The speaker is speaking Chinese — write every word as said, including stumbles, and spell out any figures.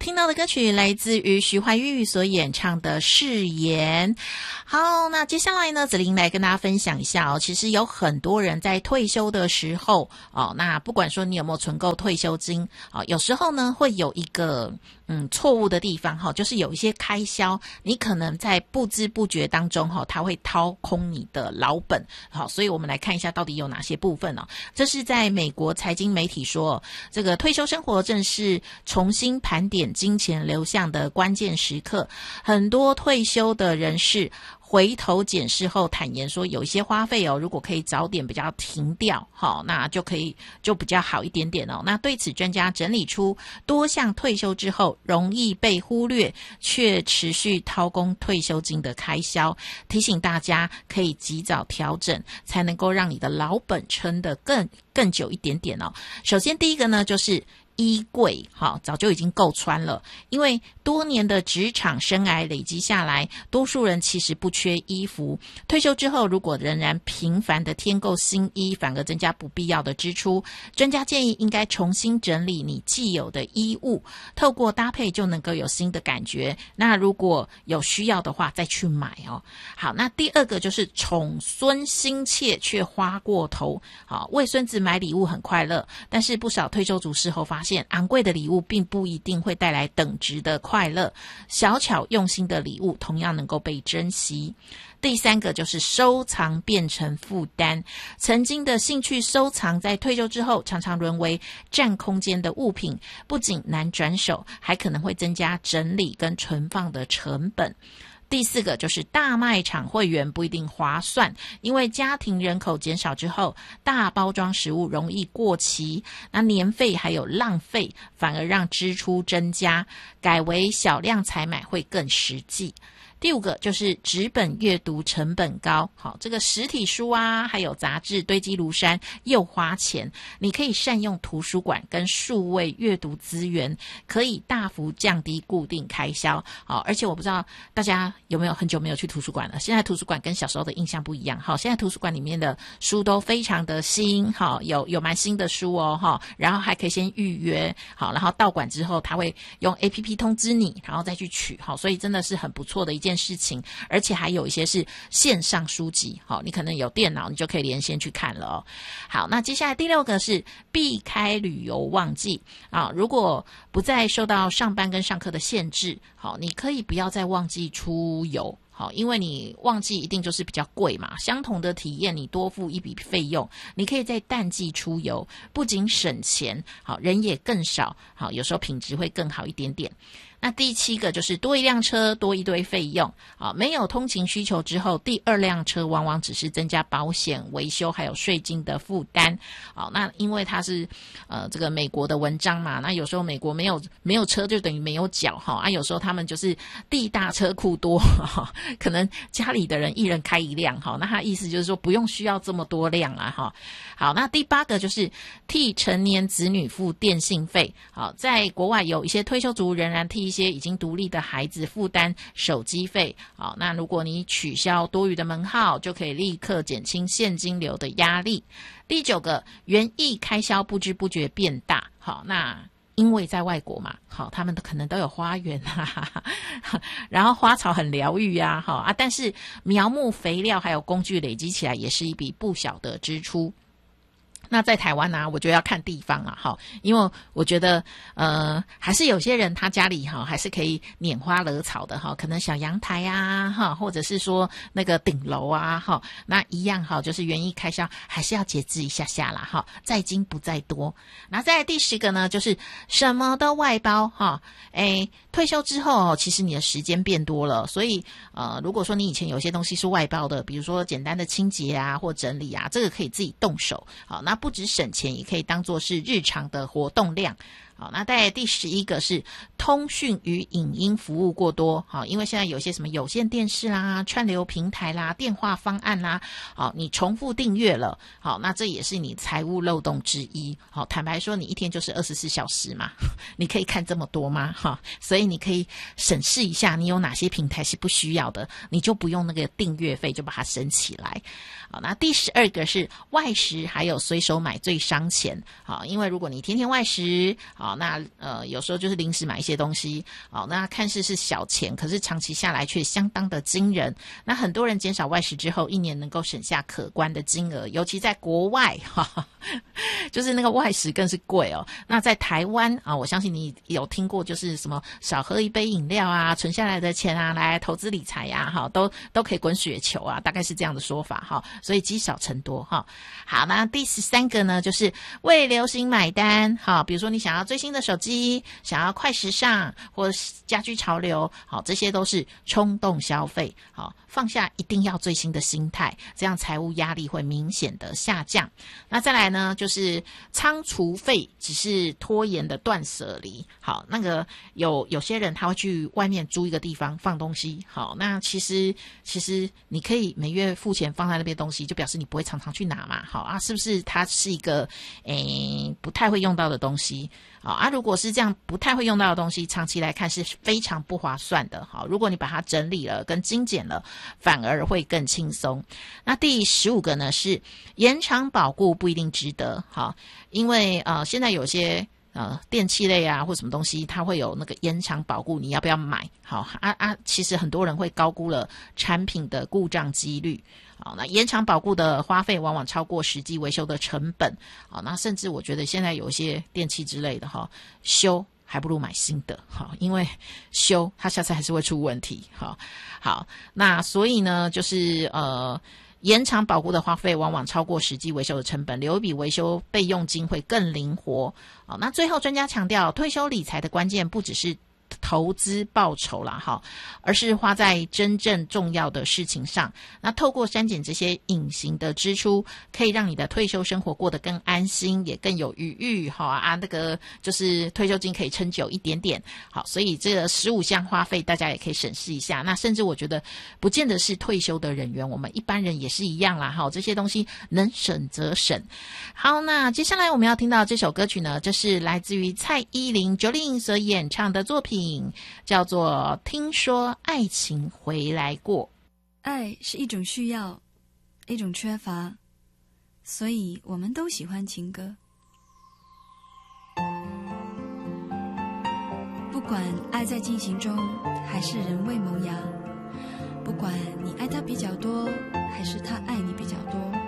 听到的歌曲来自于徐怀钰所演唱的《誓言》。好，那接下来呢，子琳来跟大家分享一下哦。其实有很多人在退休的时候哦，那不管说你有没有存够退休金哦，有时候呢会有一个嗯错误的地方哈、哦，就是有一些开销，你可能在不知不觉当中哈、哦，它会掏空你的老本。好，所以我们来看一下到底有哪些部分哦。这是在美国财经媒体说，这个退休生活正是重新盘点金钱流向的关键时刻，很多退休的人士回头检视后坦言说，有一些花费哦，如果可以早点比较停掉，好，那就可以就比较好一点点哦。那对此专家整理出多项退休之后容易被忽略却持续掏空退休金的开销，提醒大家可以及早调整，才能够让你的老本撑得更更久一点点哦。首先第一个呢，就是衣柜，好，早就已经够穿了。因为多年的职场生涯累积下来，多数人其实不缺衣服。退休之后，如果仍然频繁的添购新衣，反而增加不必要的支出。专家建议应该重新整理你既有的衣物，透过搭配就能够有新的感觉。那如果有需要的话，再去买哦。好，那第二个就是宠孙心切却花过头。好，为孙子买礼物很快乐，但是不少退休族事后发现，昂贵的礼物并不一定会带来等值的快乐，小巧用心的礼物同样能够被珍惜。第三个就是收藏变成负担，曾经的兴趣收藏在退休之后常常沦为占空间的物品，不仅难转手，还可能会增加整理跟存放的成本。第四个就是大卖场会员不一定划算，因为家庭人口减少之后，大包装食物容易过期，那年费还有浪费，反而让支出增加，改为小量采买会更实际。第五个就是纸本阅读成本高，好，这个实体书啊，还有杂志堆积如山，又花钱。你可以善用图书馆跟数位阅读资源，可以大幅降低固定开销。好，而且我不知道大家有没有很久没有去图书馆了？现在图书馆跟小时候的印象不一样。好，现在图书馆里面的书都非常的新，好，有有蛮新的书哦，哈，然后还可以先预约，好，然后到馆之后他会用 A P P 通知你，然后再去取，好，所以真的是很不错的一件。件事情，而且还有一些是线上书籍，好，你可能有电脑，你就可以连线去看了哦。好，那接下来第六个是避开旅游旺季啊，如果不再受到上班跟上课的限制，好，你可以不要在旺季出游。好，因为你旺季一定就是比较贵嘛，相同的体验你多付一笔费用，你可以在淡季出游，不仅省钱，好，人也更少，好，有时候品质会更好一点点。那第七个就是多一辆车多一堆费用，啊，没有通勤需求之后，第二辆车往往只是增加保险、维修还有税金的负担。好，那因为它是呃这个美国的文章嘛，那有时候美国没有没有车就等于没有脚哈，啊有时候他们就是地大车库多哈，可能家里的人一人开一辆哈，那他意思就是说不用需要这么多辆啊哈。好，那第八个就是替成年子女付电信费。好，在国外有一些退休族仍然替一些已经独立的孩子负担手机费。好，那如果你取消多余的门号，就可以立刻减轻现金流的压力。第九个，园艺开销不知不觉变大。好，那因为在外国嘛，好，他们可能都有花园啊，然后花草很疗愈啊，好啊，但是苗木肥料还有工具累积起来也是一笔不小的支出。那在台湾呢、啊，我觉得要看地方啊，哈，因为我觉得呃，还是有些人他家里哈还是可以拈花惹草的哈，可能小阳台啊，哈，或者是说那个顶楼啊，哈，那一样哈，就是园艺开销还是要节制一下下啦，哈，在精不在多。然后再来第十个呢，就是什么都外包哈，诶，退休之后其实你的时间变多了，所以呃，如果说你以前有些东西是外包的，比如说简单的清洁啊或整理啊，这个可以自己动手，好，那不止省钱，也可以当作是日常的活动量。好，那在第十一个是通讯与影音服务过多。好，因为现在有些什么有线电视啦、串流平台啦、电话方案啦，好，你重复订阅了，好，那这也是你财务漏洞之一。好，坦白说，你一天就是二十四小时嘛，你可以看这么多吗？哈，所以你可以审视一下，你有哪些平台是不需要的，你就不用那个订阅费，就把它省起来。好，那第十二个是外食还有随手买最伤钱。好，因为如果你天天外食，好，那呃有时候就是临时买一些些东西，哦，那看似是小钱，可是长期下来却相当的惊人。那很多人减少外食之后，一年能够省下可观的金额，尤其在国外，哈哈，就是那个外食更是贵哦。那在台湾啊，我相信你有听过，就是什么少喝一杯饮料啊，存下来的钱啊，来投资理财呀、啊，哈，都都可以滚雪球啊，大概是这样的说法哈。所以积少成多哈。好，那第十三个呢，就是为流行买单，哈，比如说你想要最新的手机，想要快时尚或者家居潮流，好，这些都是冲动消费，好，放下一定要最新的心态，这样财务压力会明显的下降。那再来呢，就是仓储费只是拖延的断舍离，好，那个有有些人他会去外面租一个地方放东西，好，那其实其实你可以每月付钱放在那边东西，就表示你不会常常去拿嘛，好啊，是不是它是一个诶不太会用到的东西？好啊，如果是这样不太会用到的东西，长期来看是非常不划算的。好，如果你把它整理了跟精简了，反而会更轻松。那第十五个呢是延长保固不一定值得。好，因为呃现在有些呃电器类啊或什么东西，它会有那个延长保固，你要不要买？好啊啊，其实很多人会高估了产品的故障几率。好，那延长保固的花费往往超过实际维修的成本。好，那甚至我觉得现在有一些电器之类的哈，修还不如买新的。好，因为修它下次还是会出问题。好，好，那所以呢，就是呃。延长保固的花费往往超过实际维修的成本，留一笔维修备用金会更灵活。好，那最后专家强调，退休理财的关键不只是投资报酬啦，哈，而是花在真正重要的事情上。那透过删减这些隐形的支出，可以让你的退休生活过得更安心，也更有余裕，哈啊，那个就是退休金可以撑久一点点。好，所以这个十五项花费大家也可以审视一下。那甚至我觉得不见得是退休的人员，我们一般人也是一样啦，哈，这些东西能省则省。好，那接下来我们要听到这首歌曲呢，这是来自于蔡依林 Jolin 所演唱的作品，叫做听说爱情回来过。 爱是一种需要，一种缺乏，所以我们都喜欢情歌。不管爱在进行中还是人未萌芽，不管你爱他比较多还是他爱你比较多，